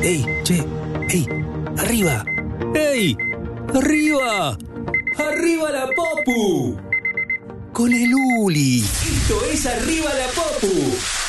¡Ey, che! ¡Ey! ¡Arriba! ¡Ey! ¡Arriba! ¡Arriba la Popu! Con el Uli. Esto es Arriba la Popu.